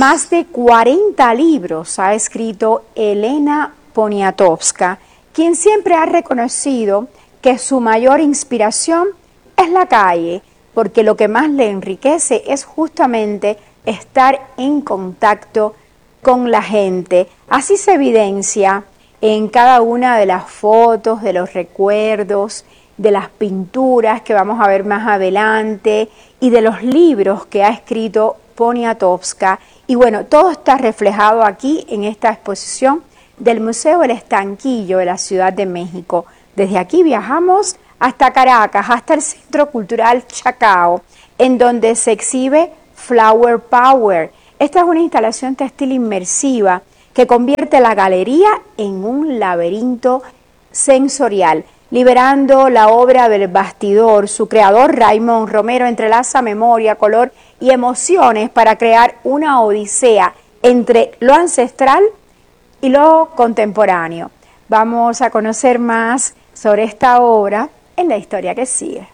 Más de 40 libros ha escrito Elena Poniatowska, quien siempre ha reconocido que su mayor inspiración es la calle, porque lo que más le enriquece es justamente estar en contacto con la gente. Así se evidencia en cada una de las fotos, de los recuerdos, de las pinturas que vamos a ver más adelante y de los libros que ha escrito Poniatowska. Y bueno, todo está reflejado aquí en esta exposición del Museo El Estanquillo de la Ciudad de México. Desde aquí viajamos hasta Caracas, hasta el Centro Cultural Chacao, en donde se exhibe Flower Power. Esta es una instalación textil inmersiva que convierte la galería en un laberinto sensorial. Liberando la obra del bastidor, su creador Raymond Romero entrelaza memoria, color y emociones para crear una odisea entre lo ancestral y lo contemporáneo. Vamos a conocer más sobre esta obra en la historia que sigue.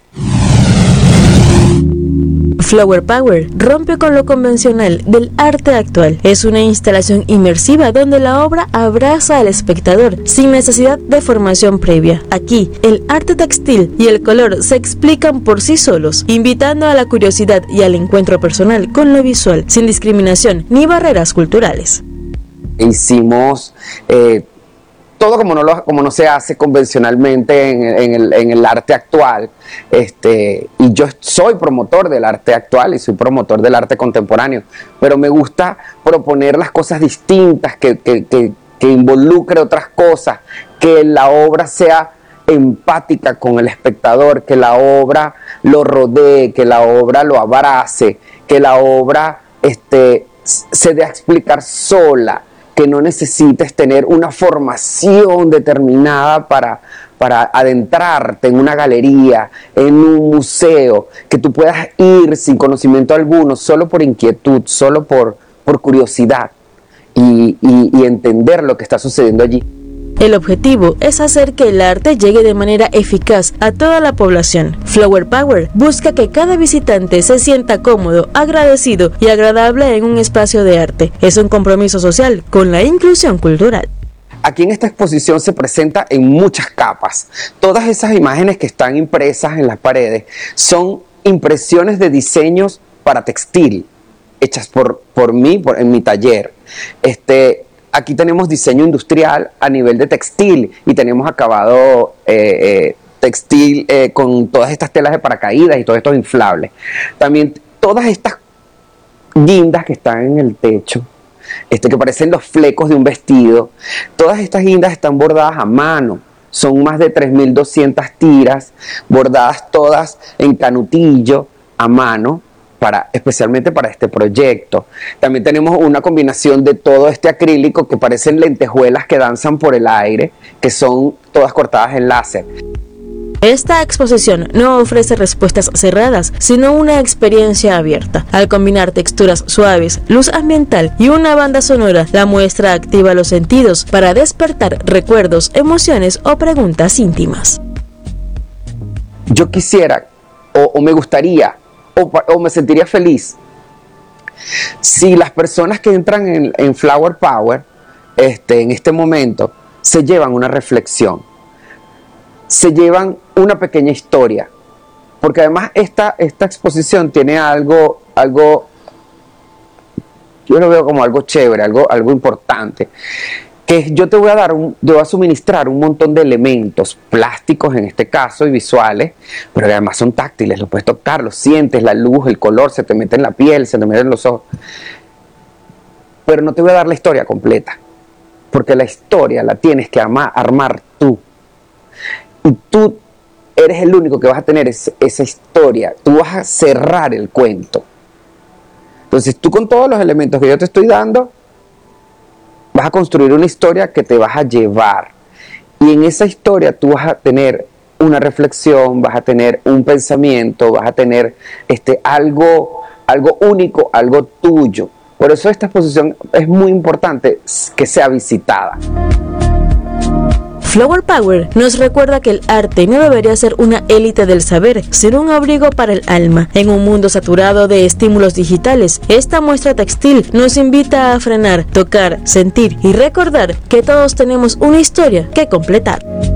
Flower Power rompe con lo convencional del arte actual. Es una instalación inmersiva donde la obra abraza al espectador sin necesidad de formación previa. Aquí, el arte textil y el color se explican por sí solos, invitando a la curiosidad y al encuentro personal con lo visual, sin discriminación ni barreras culturales. Hicimos todo como no se hace convencionalmente en el arte actual, y yo soy promotor del arte actual y soy promotor del arte contemporáneo, pero me gusta proponer las cosas distintas, que involucre otras cosas, que la obra sea empática con el espectador, que la obra lo rodee, que la obra lo abrace, que la obra se dé a explicar sola, que no necesites tener una formación determinada para adentrarte en una galería, en un museo, que tú puedas ir sin conocimiento alguno, solo por inquietud, solo por curiosidad y entender lo que está sucediendo allí. El objetivo es hacer que el arte llegue de manera eficaz a toda la población. Flower Power busca que cada visitante se sienta cómodo, agradecido y agradable en un espacio de arte. Es un compromiso social con la inclusión cultural. Aquí en esta exposición se presenta en muchas capas. Todas esas imágenes que están impresas en las paredes son impresiones de diseños para textil, hechas por mí en mi taller. Aquí tenemos diseño industrial a nivel de textil y tenemos acabado textil con todas estas telas de paracaídas y todos estos inflables. También todas estas guindas que están en el techo, que parecen los flecos de un vestido, todas estas guindas están bordadas a mano. Son más de 3.200 tiras, bordadas todas en canutillo a mano, especialmente para este proyecto. También tenemos una combinación de todo este acrílico que parecen lentejuelas que danzan por el aire, que son todas cortadas en láser. Esta exposición no ofrece respuestas cerradas, sino una experiencia abierta. Al combinar texturas suaves, luz ambiental y una banda sonora, la muestra activa los sentidos para despertar recuerdos, emociones o preguntas íntimas. Yo quisiera, o me gustaría, o me sentiría feliz si las personas que entran en Flower Power en este momento se llevan una reflexión, se llevan una pequeña historia, porque además esta exposición tiene algo yo lo veo como algo chévere, algo importante, que yo te voy a suministrar un montón de elementos plásticos en este caso y visuales, pero que además son táctiles, los puedes tocar, los sientes, la luz, el color, se te mete en la piel, se te mete en los ojos. Pero no te voy a dar la historia completa, porque la historia la tienes que armar tú. Y tú eres el único que vas a tener esa historia, tú vas a cerrar el cuento. Entonces tú, con todos los elementos que yo te estoy dando, vas a construir una historia que te vas a llevar, y en esa historia tú vas a tener una reflexión, vas a tener un pensamiento, vas a tener algo único, algo tuyo. Por eso esta exposición es muy importante que sea visitada. Flower Power nos recuerda que el arte no debería ser una élite del saber, sino un abrigo para el alma. En un mundo saturado de estímulos digitales, esta muestra textil nos invita a frenar, tocar, sentir y recordar que todos tenemos una historia que completar.